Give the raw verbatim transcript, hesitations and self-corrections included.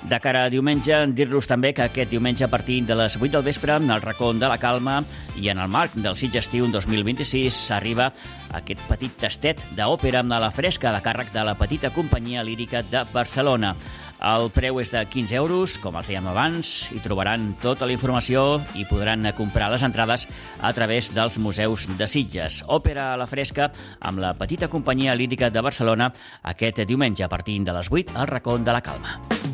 De cara a diumenge, dir-los també que aquest diumenge a partir de les vuit del vespre, al racó de la Calma i en el marc del Sitges Estiu dos mil vint-i-sis, s'arriba aquest petit tastet d'òpera a la fresca a càrrec de la petita companyia lírica de Barcelona. El preu és de quinze euros, com els dèiem abans, i trobaran tota la informació i podran comprar les entrades a través dels museus de Sitges. Òpera a la fresca amb la petita companyia lírica de Barcelona aquest diumenge a partir de les vuit al racó de la Calma.